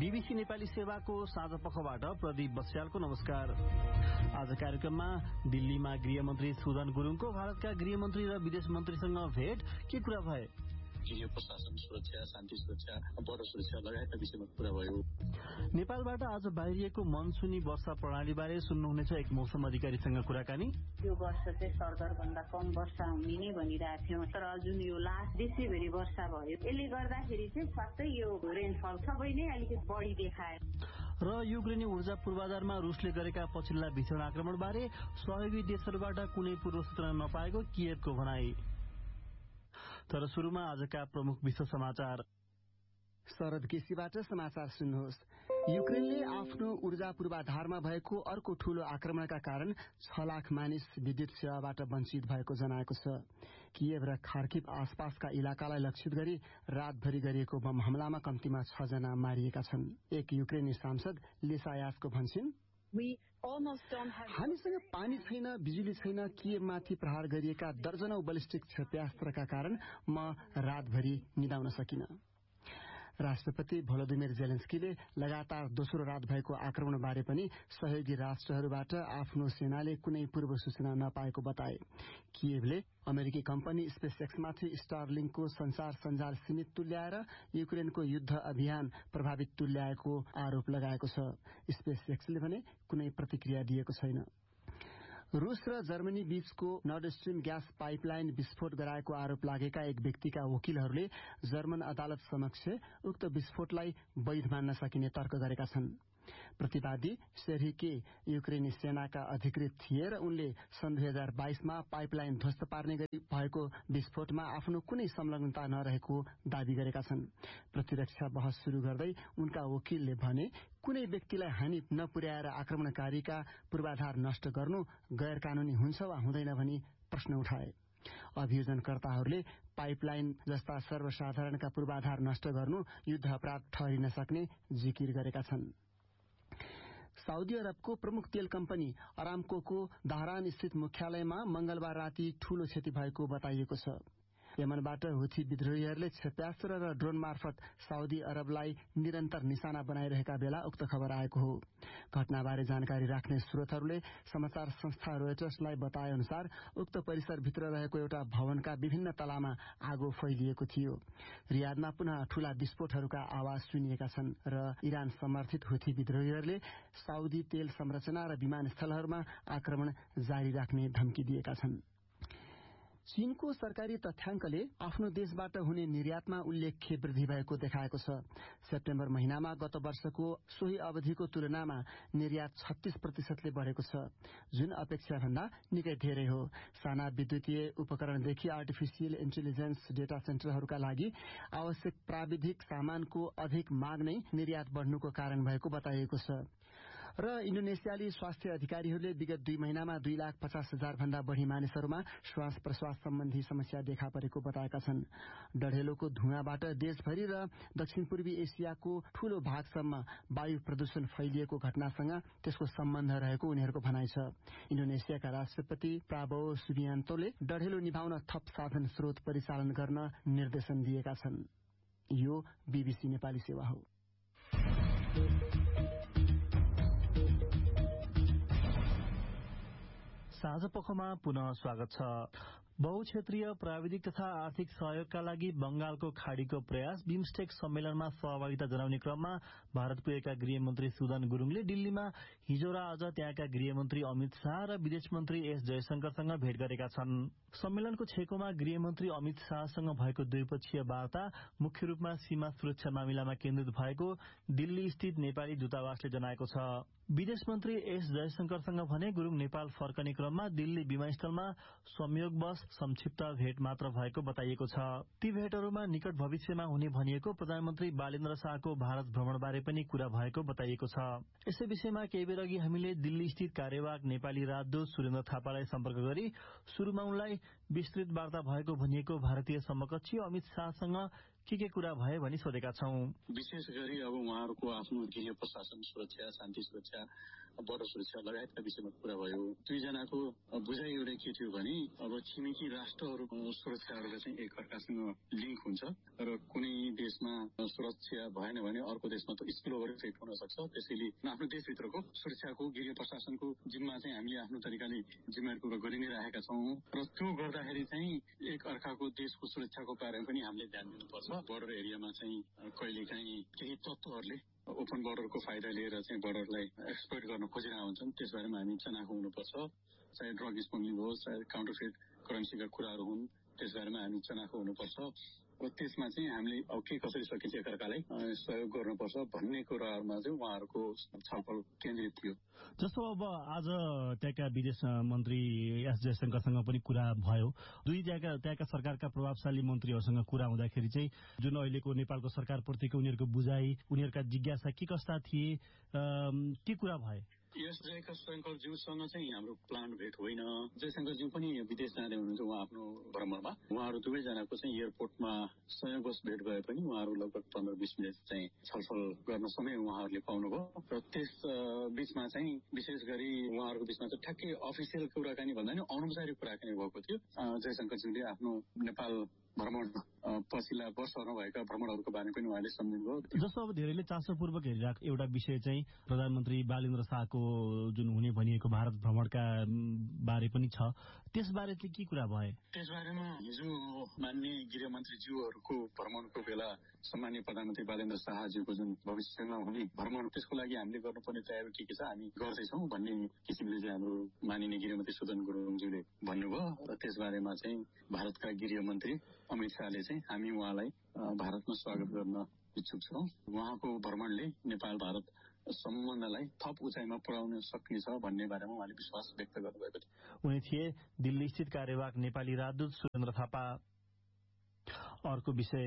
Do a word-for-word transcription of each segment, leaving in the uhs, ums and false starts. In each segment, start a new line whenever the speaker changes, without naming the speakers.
BBC Nepali सेवाको साँझ पखबाट प्रदीप बस्यालको नमस्कार। आज कार्यक्रममा दिल्लीमा गृहमन्त्री सुदन गुरुङको भारतका गृहमन्त्री र विदेश मन्त्रीसँग भेट, के कुरा भए?
यो प्रशासन सुरक्षा, शान्ति सुरक्षा, बडो सुरक्षा लगायतका विषयमा कुरा भयो।
नेपालबाट आज बाहिरिएको मनसुनी वर्षा प्रणाली बारे सुन्नुहुनेछ एक मौसम अधिकारीसँग कुराकानी।
यो वर्ष चाहिँ सरदर भन्दा कम वर्षा हुने नै भनिरहेको थियौँ, तर जुन यो लास्ट देशैभरि वर्षा भयो, यसले गर्दाखेरि चाहिँ स्वास्तै यो रेनफल सबै नै अलिकति बढी देखायो।
र युक्रेनी ऊर्जा पूर्वाधारमा रुसले गरेका पछिल्ला भीषण आक्रमण बारे सहयोगी देशहरूबाट कुनै पूर्व सूचना नपाएको कियेभको भनाई। तर सुरुमा आजका प्रमुख विश्व समाचार।
शरद केसीबाट समाचार सुन्नुहोस्। युक्रेनले आफ्नो ऊर्जा पूर्वाधारमा भएको अर्को ठूलो आक्रमणका कारण छ लाख मानिस विद्युत सेवाबाट वञ्चित भएको जनाएको छ। कियेभ र खार्किभ आसपासका इलाकालाई लक्षित गरी रातभरि गरिएको बम हमलामा कम्तीमा छ जना मारिएका छन्। एक युक्रेनी सांसद लिसायासको भन्छन्, हामीसँग पानी छैन, बिजुली छैन। कियेभमाथि प्रहार गरिएका दर्जनौं बलिस्टिक क्षेप्यास्त्रका कारण म रातभरि निदाउन सकिन। राष्ट्रपति भोलोदिमिर जेलेन्स्कीले लगातार दोस्रो रात भएको आक्रमण बारे पनि सहयोगी राष्ट्रहरूबाट आफ्नो सेनाले कुनै पूर्व सूचना नपाएको बताए। कियेभले अमेरिकी कम्पनी स्पेसएक्समाथि स्टारलिङ्कको संचार सञ्जाल सीमित तुल्याएर युक्रेनको युद्ध अभियान प्रभावित तुल्याएको आरोप लगाएको छ। स्पेसएक्सले भने कुनै प्रतिक्रिया दिएको छैन। रूस र जर्मनी बीचको नर्ड स्ट्रीम ग्यास पाइपलाइन विस्फोट गराएको आरोप लागेका एक व्यक्तिका वकिलहरूले जर्मन अदालत समक्ष उक्त विस्फोटलाई वैध मान्न सकिने तर्क गरेका छन्। प्रतिवादी सेर्हिके युक्रेनी सेनाका अधिकृत थिए र उनले सन् दुई हजार बाइसमा पाइपलाइन ध्वस्त पार्ने गरी भएको विस्फोटमा आफ्नो कुनै संलग्नता नरहेको दावी गरेका छन्। प्रतिरक्षा बहस शुरू गर्दै उनका वकिलले भने, कुनै व्यक्तिलाई हानि नपुर्याएर आक्रमणकारीका पूर्वाधार नष्ट गर्नु गैर कानूनी हुन्छ वा हुँदैन भनी प्रश्न उठाए। अभियोजनकर्ताहरूले पाइपलाइन जस्ता सर्वसाधारणका पूर्वाधार नष्ट गर्नु युद्ध अपराध ठहरिन सक्ने जिकिर गरेका छन्। साउदी अरबको प्रमुख तेल कम्पनी अरामकोको दाहरान स्थित मुख्यालयमा मंगलबार राति ठूलो क्षति भएको बताइएको छ। यमनबाट हुथी विद्रोहीहरूले क्षेप्यास्त्र र ड्रोन मार्फत साउदी अरबलाई निरन्तर निशाना बनाइरहेका बेला उक्त खबर आएको हो। घटनाबारे जानकारी राख्ने स्रोतहरूले समाचार संस्था रोयटर्सलाई बताए अनुसार उक्त परिसरभित्र रहेको एउटा भवनका विभिन्न तलामा आगो फैलिएको थियो। रियादमा पुनः ठूला विस्फोटहरूका आवाज सुनिएका छन् र इरान समर्थित हुथी विद्रोहीहरूले साउदी तेल संरचना र विमानस्थलहरूमा आक्रमण जारी राख्ने धम्की दिएका छन्। चीनको सरकारी तथ्याङ्कले आफ्नो देशबाट हुने निर्यातमा उल्लेख्य वृद्धि भएको देखाएको छ। सेप्टेम्बर महिनामा गत वर्षको सोही अवधिको तुलनामा निर्यात छत्तीस प्रतिशतले बढ़ेको छ, जुन अपेक्षा भन्दा निकै धेरै हो। साना विद्युतीय उपकरणदेखि आर्टिफिसियल इन्टेलिजेन्स डेटा सेन्टरहरूका लागि आवश्यक प्राविधिक सामानको अधिक माग नै निर्यात बढ़नुको कारण भएको बताइएको छ। र इन्डोनेसियाली स्वास्थ्य अधिकारीहरूले विगत दुई महिनामा दुई लाख पचास हजार भन्दा बढ़ी मानिसहरूमा श्वास प्रश्वास सम्बन्धी समस्या देखा परेको बताएका छन्। डढेलोको धुवाँबाट देशभरि र दक्षिण पूर्वी एसियाको ठूलो भागसम्म वायु प्रदूषण फैलिएको घटनासँग त्यसको सम्बन्ध रहेको उनीहरूको भनाइ छ। इन्डोनेसियाका राष्ट्रपति प्राबोवो सुबियान्तोले डढेलो निभाउन थप साधन स्रोत परिचालन गर्न निर्देशन दिएका छन्। यो बीबीसी नेपाली सेवा हो।
साँझ पखमा पुनः स्वागत छ। बहुक्षेत्रीय प्राविधिक तथा आर्थिक सहयोगका लागि बंगालको खाड़ीको प्रयास बिमस्टेक सम्मेलनमा सहभागिता जनाउने क्रममा भारत पुगेका गृहमन्त्री सुदन गुरुङले दिल्लीमा हिजो र आज त्यहाँका गृहमन्त्री अमित शाह र विदेश मन्त्री एस जयशंकरसँग भेट गरेका छन्। सम्मेलनको छेकोमा गृहमन्त्री अमित शाहसँग भएको द्विपक्षीय वार्ता मुख्य रूपमा सीमा सुरक्षा मामिलामा केन्द्रित भएको दिल्ली स्थित नेपाली दूतावासले जनाएको छ। विदेश मन्त्री एस जयशंकरसँग भने गुरुङ नेपाल फर्कने क्रममा दिल्ली विमानस्थलमा संयोगवश संक्षिप्त भेट मात्र भएको बताइएको छ। ती भेटहरूमा निकट भविष्यमा हुने भनिएको प्रधानमन्त्री बालेन्द्र शाहको भारत भ्रमणबारे पनि कुरा भएको बताइएको छ। यसै विषयमा केही बेर अघि हामीले दिल्ली स्थित कार्यवाहक नेपाली राजदूत सुरेन्द्र थापालाई सम्पर्क गरी सुरुमा उनलाई विस्तृत वार्ता भएको भनिएको भारतीय समकक्षी अमित शाहसँग के के कुरा भए भनी सोधेका छौं।
विशेष गरी अब उहाँहरूको आफ्नो गृह प्रशासन सुरक्षा, शान्ति सुरक्षा, बोर्डर सुरक्षा लगायतका विषयमा कुरा भयो। दुईजनाको बुझाइ एउटा के थियो भने अब छिमेकी राष्ट्रहरूको सुरक्षाहरूका चाहिँ एक अर्कासँग लिङ्क हुन्छ र कुनै देशमा सुरक्षा भएन भने अर्को देशमा त स्पिल ओभर इफेक्ट हुन सक्छ। त्यसैले आफ्नो देशभित्रको सुरक्षाको गृह प्रशासनको जिम्मा चाहिँ हामीले आफ्नो तरिकाले जिम्मेवारी गरि नै राखेका छौँ र त्यो गर्दाखेरि चाहिँ एक अर्काको देशको सुरक्षाको बारेमा पनि हामीले ध्यान दिनुपर्छ। बोर्डर एरियामा चाहिँ कहिलेकाहीँ केही तत्त्वहरूले ओपन बोर्डरको फाइदा लिएर चाहिँ बोर्डरलाई एक्सप्लोइट गर्न खोजिरहेका हुन्छन्। त्यसबारेमा हामी चनाखो हुनुपर्छ। चाहे ड्रग स्मगलिङ होस्, चाहे काउन्टरफिट करेन्सीका कुराहरू हुन्, त्यसबारेमा हामी चनाखो हुनुपर्छ। र त्यसमा चाहिँ हामीले अब के कसरी सकिन्छ एकअर्कालाई सहयोग गर्नुपर्छ भन्ने कुराहरूमा चाहिँ उहाँहरूको छलफल केन्द्रित थियो।
जस्तो अब आज त्यहाँका विदेश मन्त्री एस जयशंकरसँग पनि कुरा भयो। दुई त्यहाँका त्यहाँका सरकारका प्रभावशाली मन्त्रीहरूसँग कुरा हुँदाखेरि चाहिँ जुन अहिलेको नेपालको सरकारप्रतिको उनीहरूको बुझाइ, उनीहरूका जिज्ञासा के कस्ता थिए, के कुरा भए?
यस जयशंकरज्यूसँग चाहिँ हाम्रो प्लान भेट होइन। जयशंकरज्यू पनि विदेश जाँदै हुनुहुन्छ उहाँ आफ्नो भ्रमणमा। उहाँहरू दुवैजनाको चाहिँ एयरपोर्टमा संयोगवश भेट भए पनि उहाँहरू लगभग पन्ध्र बिस मिनट चाहिँ छलफल गर्न समय उहाँहरूले पाउनुभयो र त्यस बीचमा चाहिँ विशेष गरी उहाँहरूको बीचमा चाहिँ ठ्याक्कै अफिसियल कुराकानी भन्दा नि अनौपचारिक कुराकानी भएको थियो। जयशंकरज्यूले आफ्नो नेपाल भ्रमण पछिल्ला वर्षहरूमा भएका भ्रमणहरूको बारेमा पनि उहाँले सम्झिनुभयो।
जस्तो अब धेरैले चासोपूर्वक हेरिरहेको एउटा विषय चाहिँ प्रधानमन्त्री बालेन्द्र शाहको जुन हुने भनिएको भारत भ्रमणका बारे पनि छ। त्यसबारे चाहिँ के कुरा भए?
त्यसबारेमा हिजो माननीय गृहमन्त्रीज्यूहरूको भ्रमणको बेला सम्माननीय प्रधानमन्त्री बालेन्द्र शाहज्यूको जुन भविष्यमा हुने भ्रमण, त्यसको लागि हामीले गर्नुपर्ने तयारी के के छ हामी गर्दैछौँ भन्ने किसिमले चाहिँ हाम्रो माननीय गृहमन्त्री सुदन गुरुङज्यूले भन्नुभयो र त्यसबारेमा चाहिँ भारतका गृहमन्त्री अमित शाहले चाहिँ हामी उहाँलाई भारतमा स्वागत गर्न इच्छुक छौँ। उहाँको भ्रमणले नेपाल भारत सम्बन्धलाई थप उचाइमा पुर्याउन सक्नेछ भन्ने बारेमा उहाँले विश्वास व्यक्त गर्नुभएको थियो।
उनी थिए दिल्ली स्थित कार्यवाहक नेपाली राजदूत सुरेन्द्र थापा। अर्को विषय,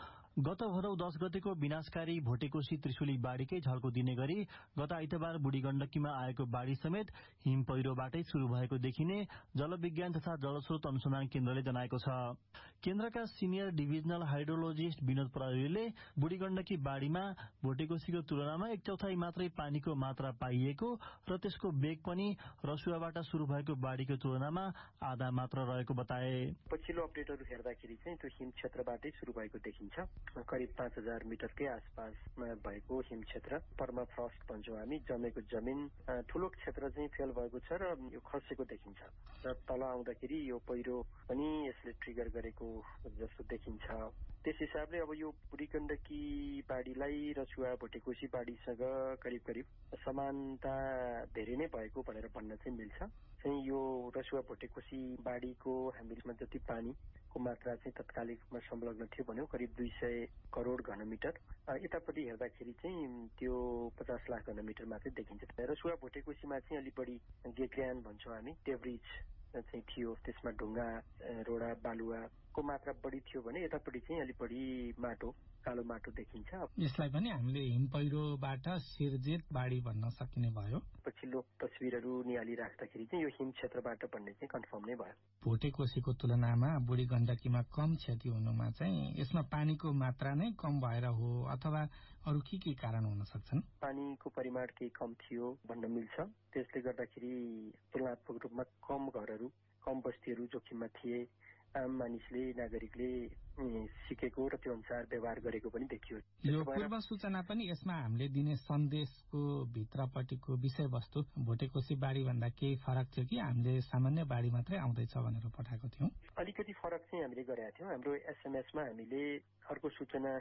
गत भदौ दस गतेको विनाशकारी भोटेकोशी त्रिशुली बाढ़ीकै झल्को दिने गरी गत आइतबार बुढी गण्डकीमा आएको बाढ़ी समेत हिम पहिरोबाटै शुरू भएको देखिने जलविज्ञान तथा जलस्रोत अनुसन्धान केन्द्रले जनाएको छ। केन्द्रका सिनियर डिभिजनल हाइड्रोलोजिस्ट विनोद प्रहरीले बुढी गण्डकी बाढ़ीमा भोटेकोशीको तुलनामा एक चौथाई मात्रै पानीको मात्रा पाइएको र त्यसको वेग पनि रसुवाबाट शुरू भएको बाढ़ीको तुलनामा आधा मात्र रहेको बताए।
पछिल्लो अपडेटहरू हेर्दाखेरि चाहिँ त्यो हिम क्षेत्रबाटै शुरू भएको देखिन्छ। करिब पाँच हजार मिटरकै आसपासमा भएको हिम क्षेत्र पर्माफ्रस्ट भन्छौँ हामी। जमेको जमिन ठूलो क्षेत्र चाहिँ फेल भएको छ र यो खसेको देखिन्छ र तल आउँदाखेरि यो पहिरो पनि यसले ट्रिगर गरेको जस्तो देखिन्छ। त्यस हिसाबले अब यो बुढी गण्डकी बाढीलाई रसुवा भोटेकोशी बाढीसँग करिब करिब समानता धेरै नै भएको भनेर भन्न चाहिँ मिल्छ। चाहिँ यो रसुवा भोटेकोशी बाढीको हामीमा जति पानीको मात्रा चाहिँ तत्कालिकमा संलग्न थियो भन्यो करिब दुई सय करोड घनमिटर। यतापट्टि हेर्दाखेरि चाहिँ त्यो पचास लाख घनमिटर मात्रै देखिन्छ। रसुवा भोटेकोशीमा चाहिँ अलिक बढी गेग्र्यान भन्छौँ हामी, टेब्रिज चाहिँ थियो, त्यसमा ढुङ्गा रोडा बालुवाको मात्रा बढी थियो भने यतापट्टि चाहिँ अलिक बढी माटो कालो माटो देखिन्छ।
यसलाई पनि हामीले हिम पहिरोबाट सिर्जित बाढी भन्न सकिने भयो।
पछिल्लो तस्विरहरू निहाली राख्दाखेरि चाहिँ यो हिम क्षेत्रबाट भन्ने चाहिँ कन्फर्म नै भयो।
भोटेकोशीको तुलनामा बुढी गण्डकीमा कम क्षति हुनुमा चाहिँ यसमा पानीको मात्रा नै कम भएर हो अथवा अरू के के कारण हुन सक्छन्?
पानीको परिमाण केही कम थियो भन्न मिल्छ। त्यसले गर्दाखेरि तुलनात्मक रूपमा कम घरहरू, कम बस्तीहरू जोखिममा थिए। आम मानिसले, नागरिकले सिकेको र त्यो अनुसार व्यवहार गरेको पनि देखियो।
यो पूर्व सूचना पनि यसमा हामीले दिने सन्देशको भित्रपट्टिको विषयवस्तु भोटेकोशी बाढी भन्दा केही फरक थियो कि हामीले सामान्य बाढी मात्रै आउँदैछ भनेर पठाएको थियौँ?
अलिकति फरक चाहिँ हामीले गरेका थियौँ। हाम्रो एसएमएसमा हामीले अर्को सूचना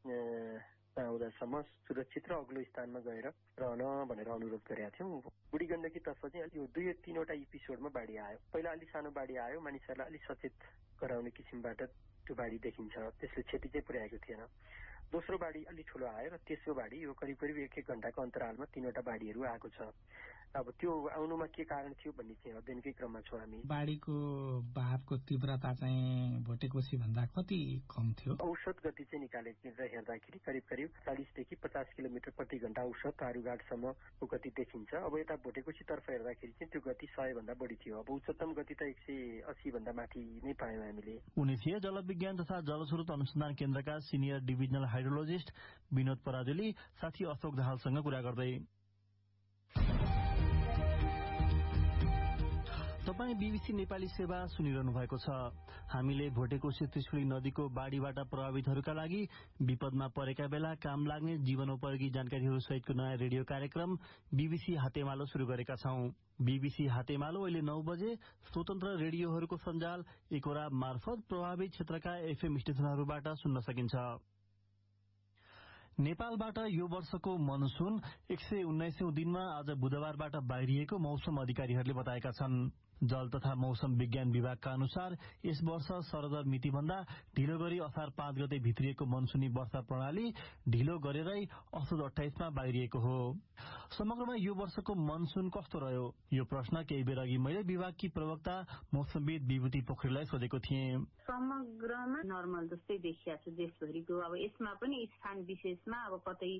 आउँदासम्म सुरक्षित र अग्लो स्थानमा गएर रहन भनेर अनुरोध गरेका थियौँ। बुढी गण्डकीतर्फ चाहिँ यो दुई तीनवटा एपिसोडमा बाढी आयो। पहिला अलि सानो बाढी आयो, मानिसहरूलाई अलिक सचेत गराउने किसिमबाट त्यो बाढी देखिन्छ, त्यसले क्षति चाहिँ पुर्याएको थिएन। दोस्रो बाढी अलि ठुलो आयो र तेस्रो बाढी यो करिब करिब एक एक घण्टाको अन्तरालमा तीनवटा बाढीहरू आएको छ। अब त्यो आउनुमा के कारण थियो भन्ने चाहिँ अध्ययनकै क्रममा छौँ हामी।
बाढीको बहावको तीव्रता चाहिँ भोटेकोशी भन्दा कति कम थियो?
औसत गति चाहिँ निकालेर हेर्दाखेरि करिब करिब चालिसदेखि पचास किलोमिटर प्रति घण्टा औसत तारुघाटसम्मको गति देखिन्छ। अब यता भोटेकोशीतर्फ हेर्दाखेरि चाहिँ त्यो गति सय भन्दा बढी थियो। अब उच्चतम गति त एक सय अस्सी भन्दा माथि नै पायौँ हामीले।
उनी थिए जलविज्ञान तथा जलस्रोत अनुसन्धान केन्द्रका सिनियर डिभिजनल हाइड्रोलोजिस्ट विनोद पराजुली। साथी अशोक दाहालसँग कुरा गर्दै तपाईँ बीबीसी नेपाली सेवा सुनिरहनु भएको छ। हामीले भोटेकोशी त्रिशुली नदीको बाढीबाट प्रभावितहरूका लागि विपदमा परेका बेला काम लाग्ने जीवनोपयोगी जानकारीहरू सहितको नयाँ रेडियो कार्यक्रम बीबीसी हातेमालो शुरू गरेका छौं। बीबीसी हातेमालो अहिले नौ बजे स्वतन्त्र रेडियोहरूको सञ्जाल एकोरा मार्फत प्रभावित क्षेत्रका एफएम स्टेशनहरूबाट सुन्न सकिन्छ। नेपालबाट यो वर्षको मनसून एक सय उन्नाइसौं दिनमा आज बुधबारबाट बाहिरिएको मौसम अधिकारीहरूले बताएका छन्। जल तथा मौसम विज्ञान विभागका अनुसार यस वर्ष शरद मितिभन्दा ढिलो गरी असार पाँच गते भित्रिएको मनसुनी वर्षा प्रणाली ढिलो गरेरै असोज अट्ठाइसमा बाहिरिएको हो। समग्रमा यो वर्षको मनसुन कस्तो रह्यो? यो प्रश्न केही बेर अघि मैले विभागकी प्रवक्ता मौसमविद विभूति पोखरेललाई सोधेको थिएँ।
समग्रमा नर्मल जस्तै देखिया छ देशभरिको। अब यसमा पनि स्थान विशेषमा अब कतै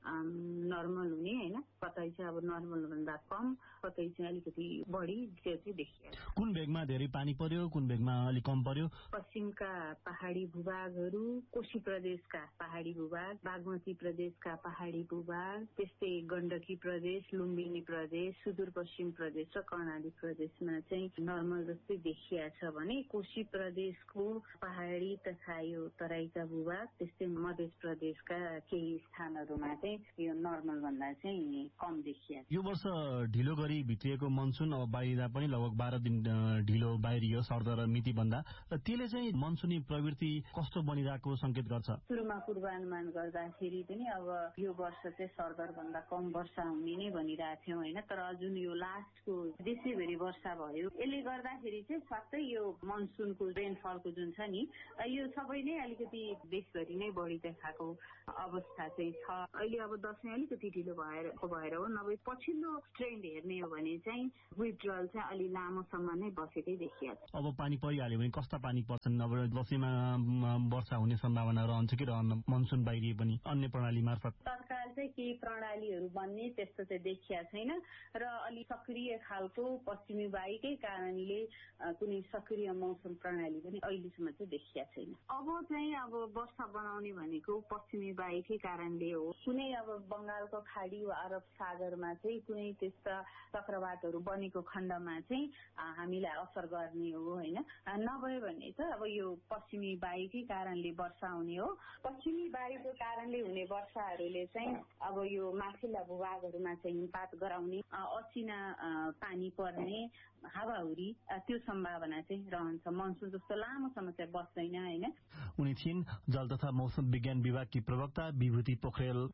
नर्मल हुने हैन, कतै चाहिँ अब नर्मल भन्दा कम, कतै चाहिँ अलिकति बढी त्यो चाहिँ देखिया छ।
कुन भेगमा धेरै पानी पर्यो, कुन भेगमा अलि कम पर्यो?
पश्चिमका पहाडी भूभागहरू, कोशी प्रदेशका पहाडी भूभाग, बागमती प्रदेशका पहाडी भूभाग, त्यस्तै गण्डकी प्रदेश, लुम्बिनी प्रदेश, सुदूरपश्चिम प्रदेश र कर्णाली प्रदेशमा चाहिँ नर्मल जस्तै देखिया छ भने कोशी प्रदेशको पहाडी तथा यो तराईका भूभाग, त्यस्तै मध्य प्रदेशका केही स्थानहरूमा चाहिँ यो नर्मल भन्दा चाहिँ कम देखिया छ।
यो वर्ष ढिलो गरी भित्रिएको मनसुन अब बाहिरिँदा पनि लगभग बाह्र दिन ढिलो बाहिरियो शरद र मिति भन्दा, त्यसले चाहिँ मनसुनी प्रवृत्ति कस्तो बनिरहेको संकेत गर्छ?
सुरुमा पूर्वानुमान गर्दाखेरि पनि अब यो वर्ष चाहिँ शरद भन्दा कम वर्षा हुने नै भनिरहेको थियौँ होइन, तर जुन यो लास्टको देशैभरि वर्षा भयो यसले गर्दाखेरि चाहिँ स्वात्तै यो मनसुनको रेनफलको जुन छ नि यो सबै नै अलिकति देशभरि नै बढी देखाएको अवस्था चाहिँ छ। अहिले अब दशैं अलिकति ढिलो भएर भएर हो, नभए पछिल्लो ट्रेन्ड हेर्ने हो भने चाहिँ विथड्रल चाहिँ अलि लामोसम्म नै बसेकै देखिया छ।
अब पानी परिहाल्यो भने कस्ता पानी पर्छन्? अब दशैंमा वर्षा हुने सम्भावना रहन्छ कि रहन्न मनसुन बाहिरिए पनि अन्य प्रणाली मार्फत?
तत्काल चाहिँ केही प्रणालीहरू बन्ने त्यस्तो चाहिँ देखिया छैन र अलि सक्रिय खालको पश्चिमी वायुकै कारणले कुनै सक्रिय मौसम प्रणाली पनि अहिलेसम्म चाहिँ देखिया छैन। अब चाहिँ अब वर्षा बनाउने भनेको पश्चिमी वायुकै कारणले हो। कुनै अब बंगालको खाडी वा अरब सागरमा चाहिँ कुनै त्यस्ता चक्रवातहरू बनेको खण्डमा चाहिँ हामीलाई असर गर्ने हो होइन, नभए भने त अब यो पश्चिमी वायुकै कारणले वर्षा हुने हो। पश्चिमी वायुको कारणले हुने वर्षाहरूले चाहिँ अब यो माथिल्ला भूभागहरूमा चाहिँ हिमपात गराउने, असिना पानी पर्ने, हावाहुरी त्यो सम्भावना चाहिँ रहन्छ। मनसुन जस्तो लामो समय बस्दैन होइन।
उनी थिइन् जल तथा मौसम विज्ञान विभागकी प्रवक्ता विभूति पोखरेल।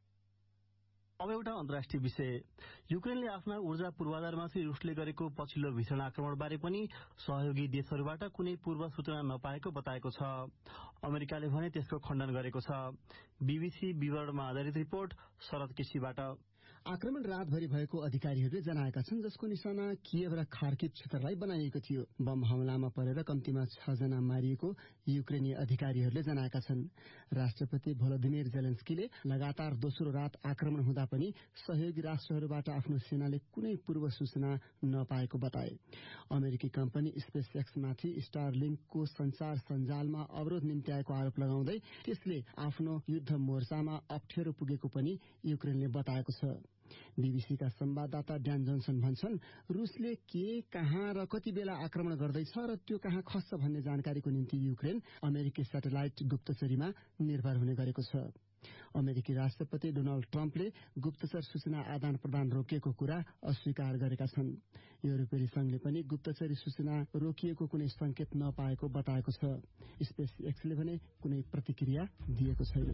अब एउटा अन्तर्राष्ट्रिय विषय, युक्रेनले आफ्ना ऊर्जा पूर्वाधारमाथि रुसले गरेको पछिल्लो भीषण आक्रमणबारे पनि सहयोगी देशहरूबाट कुनै पूर्व सूचना नपाएको बताएको छ। अमेरिकाले भने त्यसको खण्डन गरेको छ। बीबीसी विवरणमा आधारित रिपोर्ट शरद केसीबाट।
आक्रमण रातभरि भएको अधिकारीहरूले जनाएका छन्, जसको निशाना कियेभ र खार्किभ क्षेत्रलाई बनाइएको थियो। बम हमलामा परेर कम्तीमा छ जना मारिएको युक्रेनी अधिकारीहरूले जनाएका छन्। राष्ट्रपति भोलोदिमिर जेलेन्स्कीले लगातार दोस्रो रात आक्रमण हुँदा पनि सहयोगी राष्ट्रहरूबाट आफ्नो सेनाले कुनै पूर्व सूचना नपाएको बताए। अमेरिकी कम्पनी स्पेस एक्समाथि स्टारलिङ्कको संचार सञ्जालमा अवरोध निम्त्याएको आरोप लगाउँदै त्यसले आफ्नो युद्ध मोर्चामा अप्ठ्यारो पुगेको पनि युक्रेनले बताएको छ। बीबीसीका संवाददाता ड्यान जोन्सन भन्छन्, रूसले के, कहाँ र कति बेला आक्रमण गर्दैछ र त्यो कहाँ खस्छ भन्ने जानकारीको निम्ति युक्रेन अमेरिकी स्याटेलाइट गुप्तचरीमा निर्भर हुने गरेको छ। अमेरिकी राष्ट्रपति डोनाल्ड ट्रम्पले गुप्तचर सूचना आदान प्रदान रोकिएको कुरा अस्वीकार गरेका छन्। युरोपेली संघले पनि गुप्तचरी सूचना रोकिएको कुनै संकेत नपाएको बताएको छ। स्पेस एक्सले भने कुनै प्रतिक्रिया दिएको छैन।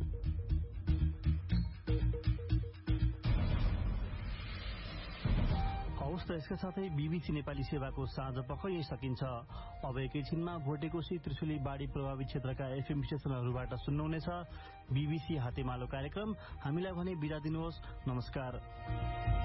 हवस् त यसका साथै बीबीसी नेपाली सेवाको साँझ पख यही सकिन्छ। अब एकैछिनमा भोटेकोशी त्रिशुली बाढी प्रभावित क्षेत्रका एफएम स्टेशनहरूबाट सुन्नुहुनेछ बीबीसी हातेमालो कार्यक्रम। हामीलाई भने बिदा दिनुहोस्। नमस्कार।